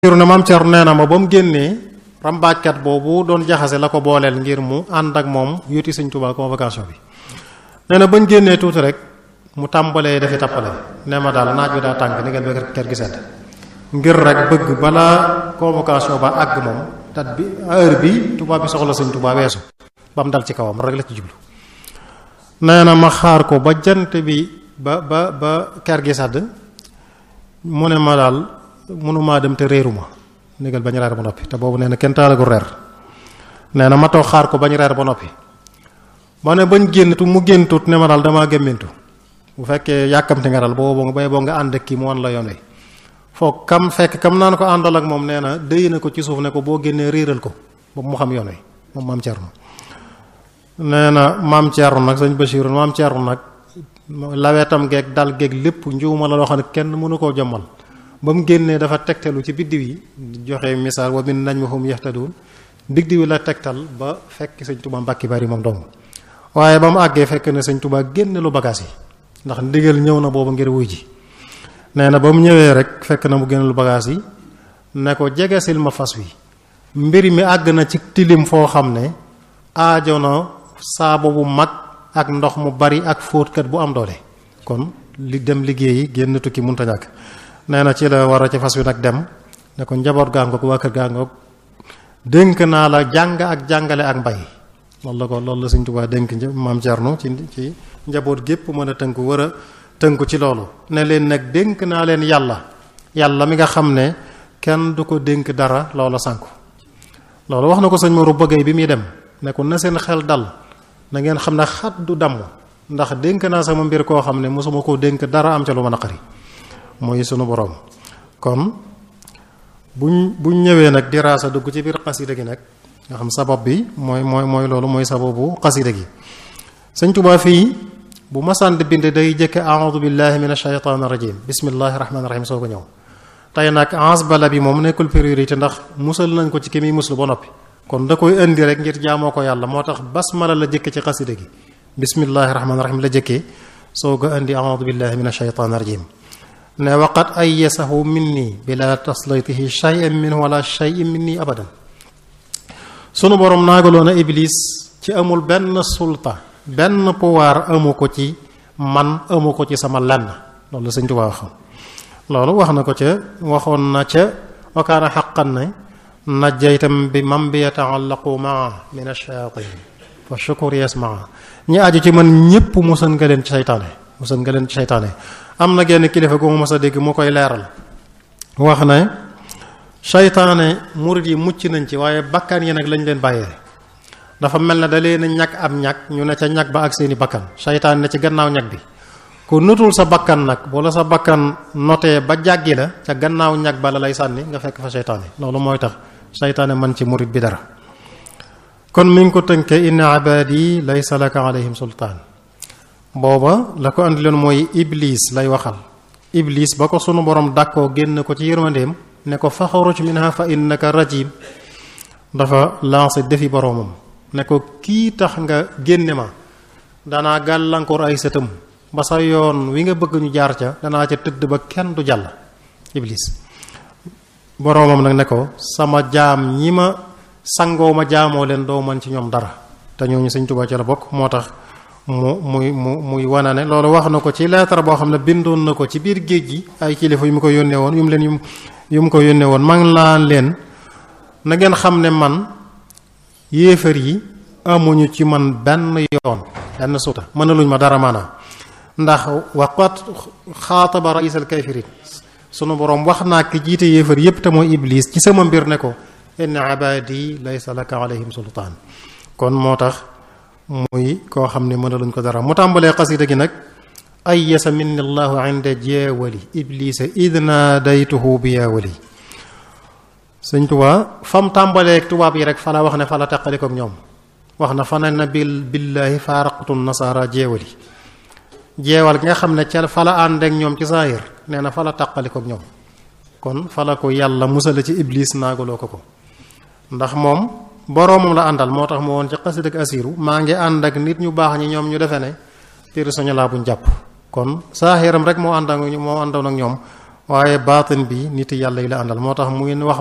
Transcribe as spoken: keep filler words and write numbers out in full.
Basiiru ne maam Cerno nee na ma ba mu génnee rambaajkat boobu doon jaxase la ko booleel ngir mu ànd ak moom yuti Sëñ Tuubaa convocation bi nee na bañ génnee tuuti rek mu tàmbalee dafi tappale nee ma daal naaj bi daa tàng ni ngeen ba kër gi sedd ngir rek bëgg balaa convocation ba àgg moom dat bi heure bi tubaab bi soxla Sëñ Tuubaa weesu ba mu dal ci kawam rek la ci jublu. nee na ma xaar ko ba jant bi ba ba ba kër gi sedd mu ne ma daal mënumaa dem te réeruma négal bañ reer ba noppi te boobu nee na kenn taalagu reer nee na ma toog xaar ko bañ reer ba noppi ba ne bañ génn tu mu génn tuut ne ma daal damaa gémmintu bu fekkee yàkkamti nga dal boobu bay boo nga ànd ak kii mu wan la yoon wi foog kam fekk kam naan ko àndal ak moom nee na déy na ko ci suuf ne ko boo génnee réeral ko ba mu xam yoon wi moom maam Cerno nee na maam Cerno nag sëñ Basiiru maam Cerno nag lawetam geeg dal geeg lépp njuuma la loo xam ne kenn mënu koo jommal ba mu génnee dafa tegtalu ci biddiw yi joxe misaal wa min najmihum yahtadun biddiw yi la tegtal ba fekk Sëñ Tuubaa Mbàkke Bari moom dong waaye ba mu àggee fekk na Sëñ Tuubaa génne lu bagaas yi ndax ndigal ñëw na boobu ngir wuy ji nee na ba mu ñëwee rek fekk na mu génne lu bagaas yi ne ko jegesil ma fas wi mbir mi àgg na ci tilim foo xam ne aajo na saabo bu mag ak ndox mu bari ak fóotkat bu am doole kon li dem liggéeyi génn tukki munta ñàkk nee na ci la war a ci fas wi nag dem ne ko njaboot gaangoog waa kër gaangoog dénk naa la jàng ak jàngale ak mbay loolu la ko loolu la Sëñ Tuubaa dénk maam Cerno ci ci njaboot gépp mën a tënku war a tënku ci loolu ne leen nag dénk naa leen yàlla yàlla mi nga xam ne kenn du ko dénk dara loola sànku loolu wax na ko sëñ Maodo bëggee bi muy dem ne ko na seen xel dal na ngeen xam ne xat du damm ndax dénk naa sama mbir koo xam ne mosuma koo dénk dara am ca lu ma naqari mooy sunu boroom kon buñ buñ ñëwee nag diraasa dugg ci biir xasida gi nag nga xam sabab bi mooy mooy mooy loolu mooy sababu xasida gi Sëñ Tuubaa fii bu masaan di bind day jëkke a'uudu billahi min ashaytaani rajim bismillahi rahmaani rahim soo ko ñëw tey nag ans bala bi moom nekkul priorité ndax musal nañ ko ci ki muy muslu ba noppi kon da koy indi rek ngir jaamoo ko yàlla moo tax basmala la jëkke ci xasida gi bismillahi rahmaani rahim la jëkkee soo ko indi a'uudu billahi min ashaytaani rajim ne waqat ayyasahu minni bila taslaytihi shay'an minhu wala shay'in minni abadan sunu borom naagaloon a iblis ci amul benn sulta benn pouvoir amu ko ci man amu ko ci sama lenn loolu la Sëñ Tuubaa wax loolu wax na ko ca waxoon na ca wa kaana haqqan ne najjaytam bi man bi yata'allaqu maa min ash-shayatin fa shukru yasmaa ñi aju ci man ñépp musal nga leen ci seytaane musal nga leen ci seytaane am na genn kilifa gu ma mës a dégg mu koy leeral wax ne seytaane murit yi mucc nañ ci waaye bakkan yi nag lañ leen bàyyee dafa mel ne da leen a ñag am ñag ñu ne ca ñag ba ak seeni bakkan seytaane ne ci gannaaw ñag bi ku nutul sa bakkan nag wala sa bakkan notee ba jàggi la ca gannaaw ñag ba la lay sànni nga fekk fa seytaane loolu mooy tax seytaane man ci murit bi dara kon mi ngi ko tënkee inna ibadi laysa laka alayhim sultaan booba la ko andi leen mooy iblis lay waxal iblis ba ko sunu borom dàkkoo génn ko ci yërmandeem ne ko faxaruj minha fa innaka rajim dafa lancé défi boromam ne ko kii tax nga génne ma danaa gàllankoor ay sëtam ba sa yoon wi nga bëgg ñu jaar ca danaa ca tëdd ba kenn du jàll iblis boromam nag ne ko sama jaam ñi ma sangoo ma jaamoo leen doo man ci ñoom dara te ñooñu Sëñ Tuubaa ci la bokk moo tax mu muy mu muy wana ne loolu wax na ko ci lettre boo xam ne bindoon na ko ci biir géej gi ay kilifa yu mu ko yónnee woon yu mu leen yu mu ko yónnee woon maa ngi laan leen na ngeen xam ne man yéefar yi amuñu ci man benn yoon benn suuta mënaluñ ma dara maanaam ndax waqat xaataba rais al kafirin sunu boroom wax naa ki jiite yéefar yépp te mooy iblis ci sama mbir ne ko inna ibadi laysa laka alayhim sultaan kon moo tax muy koo xam ne mënaluñ ko dara mu tàmbalee xasida gi nag ayyasa minni allahu inda jeewali iblisa id naadaytuhu bi yaawali Sëñ Tuubaa fam tàmbalee tubaab yi rek fa la wax ne fa la teqaliko ak ñoom wax na fa ne na bil billahi faaraqtu nasaara jeewali jeewal gi nga xam ne ca fa la ànd ak ñoom ci saahir nee na fa la teqaliko ak ñoom kon fa la ko yàlla musale ci iblis naagaloo ko ko ndax moom boroomam la àndal moo tax mu woon ci xasida ak asiru maa ngi ànd ak nit ñu baax ñi ñoom ñu defe ne téere soñu laa buñ jàpp kon saaxiram rek moo ànd ak moo àndoon ak ñoom waaye baatin bi nit yàlla yi la àndal moo tax mu ngi wax